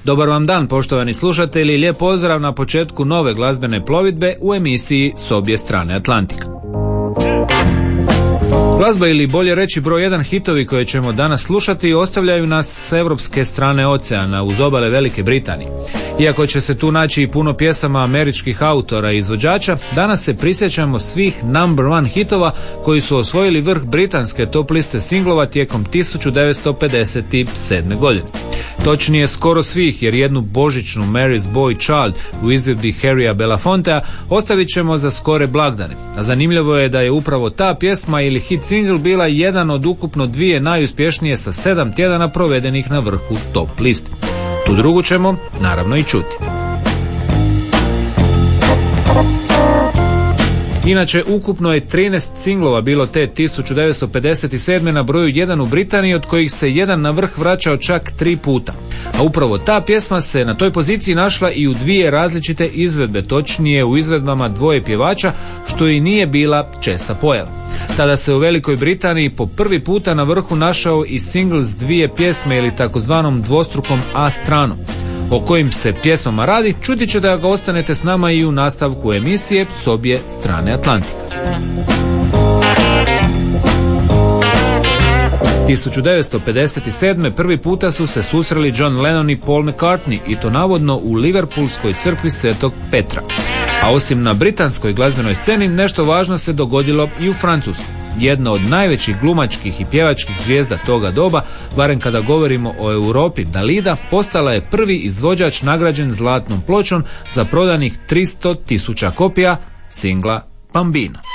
Dobar vam dan, poštovani slušatelji, lijep pozdrav na početku nove glazbene plovidbe u emisiji S obje strane Atlantika. Glazba, ili bolje reći broj 1 hitovi koje ćemo danas slušati, ostavljaju nas s europske strane oceana uz obale Velike Britanije. Iako će se tu naći i puno pjesama američkih autora i izvođača, danas se prisjećamo svih number one hitova koji su osvojili vrh britanske top liste singlova tijekom 1957. godine. Točnije skoro svih, jer jednu božićnu Mary's Boy Child u izvedbi Harrya Belafontea ostavit ćemo za skore blagdane. A zanimljivo je da je upravo ta pjesma ili hit single bila jedan od ukupno dvije najuspješnije sa 7 tjedana provedenih na vrhu top liste. Tu drugu ćemo naravno i čuti. Inače, ukupno je 13 singlova bilo te 1957. na broju 1 u Britaniji, od kojih se jedan na vrh vraćao čak 3 puta. A upravo ta pjesma se na toj poziciji našla i u dvije različite izvedbe, točnije u izvedbama dvoje pjevača, što i nije bila česta pojava. Tada se u Velikoj Britaniji po prvi puta na vrhu našao i single s dvije pjesme ili takozvanom dvostrukom A stranom. O kojim se pjesmama radi, čuti će da ga ostanete s nama i u nastavku emisije S obje strane Atlantika. 1957. prvi puta su se susreli John Lennon i Paul McCartney, i to navodno u Liverpoolskoj crkvi Svetog Petra. A osim na britanskoj glazbenoj sceni, nešto važno se dogodilo i u Francuskoj. Jedna od najvećih glumačkih i pjevačkih zvijezda toga doba, barem kada govorimo o Europi, Dalida, postala je prvi izvođač nagrađen zlatnom pločom za prodanih 300.000 kopija singla Bambino.